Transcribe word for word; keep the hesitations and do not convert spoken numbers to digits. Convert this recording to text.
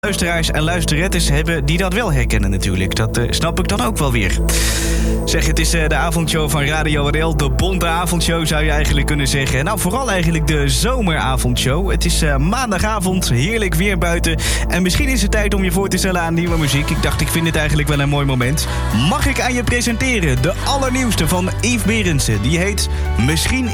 Luisteraars en luisterettes hebben die dat wel herkennen natuurlijk. Dat uh, snap ik dan ook wel weer. Zeg, het is uh, de avondshow van Radio R L. De bonte avondshow zou je eigenlijk kunnen zeggen. Nou, vooral eigenlijk de zomeravondshow. Het is uh, maandagavond, heerlijk weer buiten. En misschien is het tijd om je voor te stellen aan nieuwe muziek. Ik dacht, ik vind dit eigenlijk wel een mooi moment. Mag ik aan je presenteren de allernieuwste van Yves Berendsen. Die heet Misschien